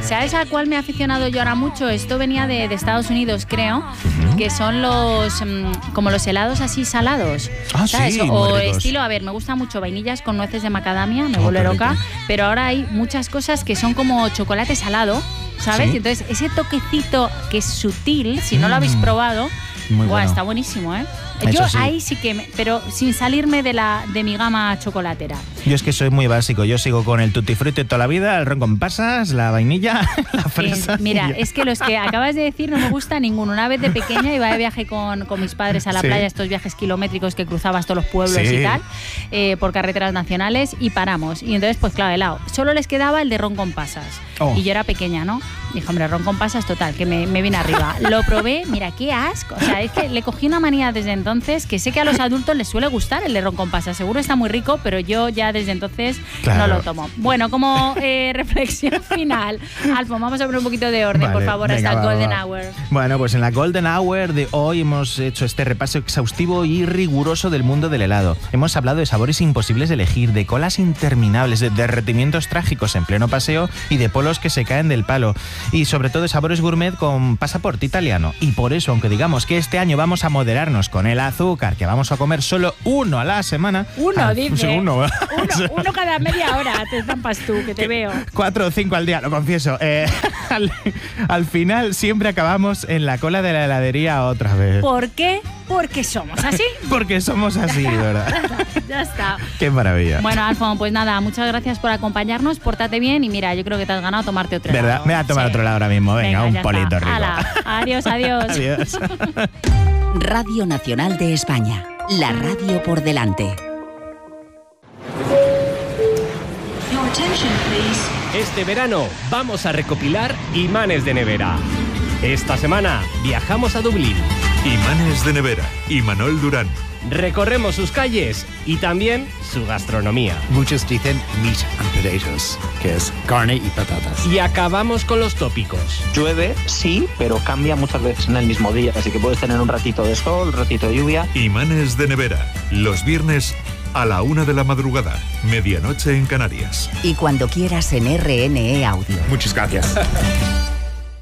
¿Sabes a cuál me he aficionado yo ahora mucho? Esto venía de Estados Unidos, creo, que son los como los helados así salados. ¿Sabes? Sí, o muy ricos. estilo, a ver, me gusta mucho vainillas con nueces de macadamia, me vuelve loca, pero ahora hay muchas cosas que son como chocolate salado, ¿sabes? Sí. Y entonces ese toquecito que es sutil, si no lo habéis probado, Muy bueno. está buenísimo, ¿eh? Eso Yo sí. ahí sí que, pero sin salirme de mi gama chocolatera. Yo es que soy muy básico. Yo sigo con el tutti frutti toda la vida, el ron con pasas, la vainilla, la fresa. Mira, y ya. es que los que acabas de decir no me gusta ninguno. Una vez de pequeña iba de viaje con mis padres a la Sí. playa, estos viajes kilométricos que cruzabas todos los pueblos Sí. y tal, por carreteras nacionales, y paramos. Y entonces, pues claro, helado. Solo les quedaba el de ron con pasas. Oh. Y yo era pequeña, ¿no? Dije, hombre, ron con pasas, total, que me vine arriba. Lo probé, mira, qué asco. O sea, es que le cogí una manía desde entonces, que sé que a los adultos les suele gustar el de ron con pasas. Seguro está muy rico, pero yo ya desde entonces Claro. no lo tomo. Bueno, como reflexión final, Alfon, vamos a poner un poquito de orden, Vale, por favor, venga, hasta el va, Golden va. Hour. Bueno, pues en la Golden Hour de hoy hemos hecho este repaso exhaustivo y riguroso del mundo del helado. Hemos hablado de sabores imposibles de elegir, de colas interminables, de derretimientos trágicos en pleno paseo y de polos que se caen del palo. Y sobre todo de sabores gourmet con pasaporte italiano. Y por eso, aunque digamos que este año vamos a moderarnos con el azúcar, que vamos a comer solo uno a la semana... Uno, dice. Uno. Uno cada media hora, te zampas tú, que te veo. 4 o 5 al día, lo confieso. Al final siempre acabamos en la cola de la heladería otra vez. ¿Por qué? Porque somos así. Porque somos así, ¿verdad? Ya está. Qué maravilla. Bueno, Alfon, pues nada, muchas gracias por acompañarnos, pórtate bien y mira, yo creo que te has ganado tomarte otro ¿Verdad? helado. Me voy a tomar otro lado ahora mismo. Venga, un ya polito está. rico. Hala, adiós, adiós. Adiós. Radio Nacional de España. La radio por delante. Este verano vamos a recopilar imanes de nevera. Esta semana viajamos a Dublín. Imanes de nevera. Imanol Durán. Recorremos sus calles y también su gastronomía. Muchos dicen meat and potatoes, que es carne y patatas. Y acabamos con los tópicos. Llueve, sí, pero cambia muchas veces en el mismo día, así que puedes tener un ratito de sol, un ratito de lluvia. Imanes de nevera. Los viernes a la 1 de la madrugada. Medianoche en Canarias. Y cuando quieras en RNE Audio. Muchas gracias.